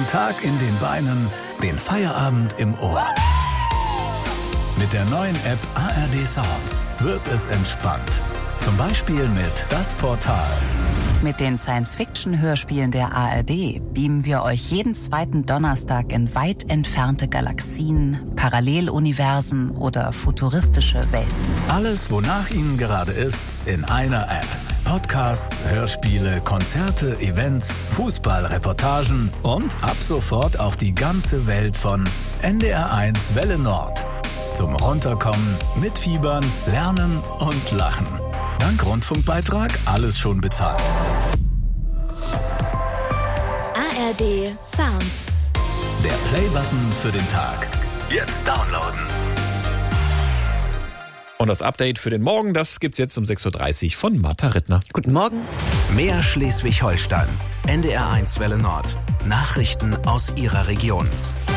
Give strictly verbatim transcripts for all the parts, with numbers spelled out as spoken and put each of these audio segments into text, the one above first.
Den Tag in den Beinen, den Feierabend im Ohr. Mit der neuen App A R D Sounds wird es entspannt. Zum Beispiel mit Das Portal. Mit den Science-Fiction-Hörspielen der A R D beamen wir euch jeden zweiten Donnerstag in weit entfernte Galaxien, Paralleluniversen oder futuristische Welten. Alles, wonach Ihnen gerade ist, in einer App. Podcasts, Hörspiele, Konzerte, Events, Fußballreportagen und ab sofort auch die ganze Welt von N D R eins Welle Nord. Zum Runterkommen, mitfiebern, lernen und lachen. Dank Rundfunkbeitrag alles schon bezahlt. A R D Sounds. Der Playbutton für den Tag. Jetzt downloaden. Und das Update für den Morgen, das gibt's jetzt um sechs Uhr dreißig von Martha Rittner. Guten Morgen. Mehr Schleswig-Holstein. N D R eins Welle Nord. Nachrichten aus Ihrer Region.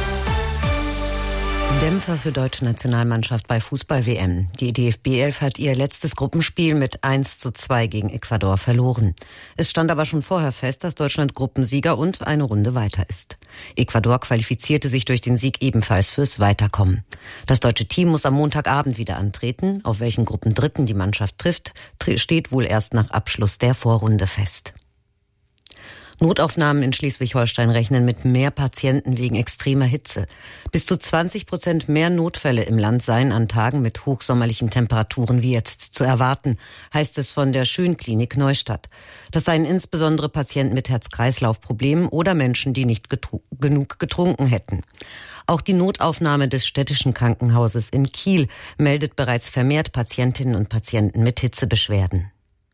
Dämpfer für deutsche Nationalmannschaft bei Fußball-W M. Die D F B elf hat ihr letztes Gruppenspiel mit eins zu zwei gegen Ecuador verloren. Es stand aber schon vorher fest, dass Deutschland Gruppensieger und eine Runde weiter ist. Ecuador qualifizierte sich durch den Sieg ebenfalls fürs Weiterkommen. Das deutsche Team muss am Montagabend wieder antreten. Auf welchen Gruppendritten die Mannschaft trifft, steht wohl erst nach Abschluss der Vorrunde fest. Notaufnahmen in Schleswig-Holstein rechnen mit mehr Patienten wegen extremer Hitze. Bis zu zwanzig Prozent mehr Notfälle im Land seien an Tagen mit hochsommerlichen Temperaturen wie jetzt zu erwarten, heißt es von der Schönklinik Neustadt. Das seien insbesondere Patienten mit Herz-Kreislauf-Problemen oder Menschen, die nicht getru- genug getrunken hätten. Auch die Notaufnahme des städtischen Krankenhauses in Kiel meldet bereits vermehrt Patientinnen und Patienten mit Hitzebeschwerden.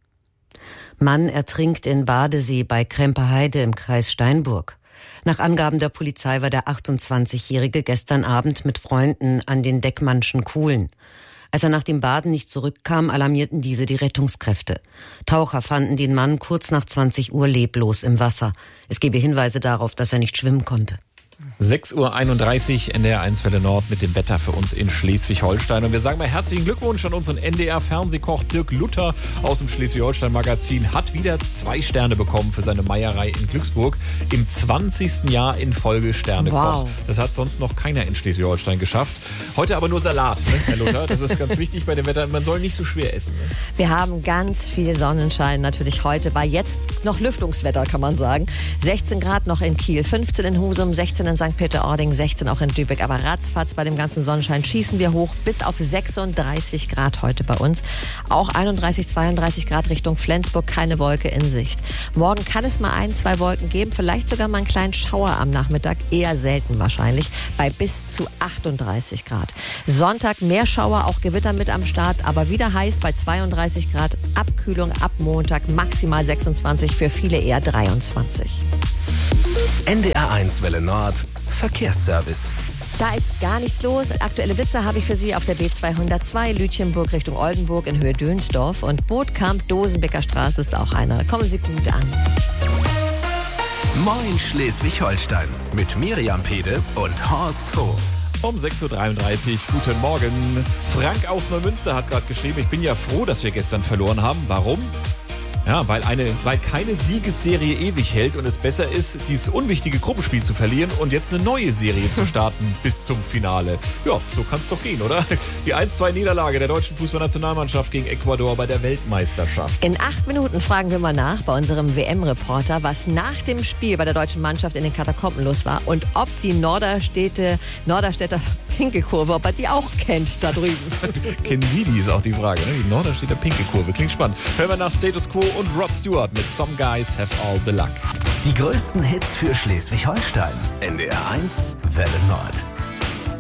Mann ertrinkt in Badesee bei Kremperheide im Kreis Steinburg. Nach Angaben der Polizei war der achtundzwanzigjährige gestern Abend mit Freunden an den Deckmannschen Kuhlen. Als er nach dem Baden nicht zurückkam, alarmierten diese die Rettungskräfte. Taucher fanden den Mann kurz nach zwanzig Uhr leblos im Wasser. Es gebe Hinweise darauf, dass er nicht schwimmen konnte. sechs Uhr einunddreißig, N D R eins Welle Nord mit dem Wetter für uns in Schleswig-Holstein. Und wir sagen mal herzlichen Glückwunsch an unseren N D R-Fernsehkoch Dirk Luther aus dem Schleswig-Holstein-Magazin. Hat wieder zwei Sterne bekommen für seine Meierei in Glücksburg. Im zwanzigsten Jahr in Folge Sternekoch. Wow. Das hat sonst noch keiner in Schleswig-Holstein geschafft. Heute aber nur Salat, ne, Herr Luther? Das ist ganz wichtig bei dem Wetter. Man soll nicht so schwer essen. Ne? Wir haben ganz viel Sonnenschein natürlich heute. Bei jetzt noch Lüftungswetter, kann man sagen. sechzehn Grad noch in Kiel, fünfzehn in Husum, sechzehn in Sankt Peter-Ording, sechzehn auch in Lübeck. Aber ratzfatz bei dem ganzen Sonnenschein schießen wir hoch bis auf sechsunddreißig Grad heute bei uns. Auch einunddreißig, zweiunddreißig Grad Richtung Flensburg, keine Wolke in Sicht. Morgen kann es mal ein, zwei Wolken geben, vielleicht sogar mal einen kleinen Schauer am Nachmittag, eher selten wahrscheinlich, bei bis zu achtunddreißig Grad. Sonntag mehr Schauer, auch Gewitter mit am Start, aber wieder heiß bei zweiunddreißig Grad. Abkühlung ab Montag maximal sechsundzwanzig, für viele eher dreiundzwanzig. N D R eins Welle Nord. Verkehrsservice. Da ist gar nichts los. Aktuelle Blitzer habe ich für Sie auf der B zweihundertzwei Lütjenburg Richtung Oldenburg in Höhe Dönsdorf. Und Bootkamp, Dosenbecker Straße ist auch einer. Kommen Sie gut an. Moin Schleswig-Holstein mit Miriam Pede und Horst Hof. Um sechs Uhr dreiunddreißig, guten Morgen. Frank aus Neumünster hat gerade geschrieben, ich bin ja froh, dass wir gestern verloren haben. Warum? Ja, weil, eine, weil keine Siegesserie ewig hält und es besser ist, dieses unwichtige Gruppenspiel zu verlieren und jetzt eine neue Serie zu starten bis zum Finale. Ja, so kann es doch gehen, oder? Die eins zu zwei Niederlage der deutschen Fußballnationalmannschaft gegen Ecuador bei der Weltmeisterschaft. In acht Minuten fragen wir mal nach bei unserem W M-Reporter, was nach dem Spiel bei der deutschen Mannschaft in den Katakomben los war und ob die Norderstädte, Norderstädter Pinkelkurve, ob er die auch kennt da drüben. Kennen Sie die, ist auch die Frage, ne? Die Norderstädter Pinkelkurve, klingt spannend. Hören wir nach Status Quo und Rod Stewart mit Some Guys Have All the Luck. Die größten Hits für Schleswig-Holstein. N D R eins Welle Nord.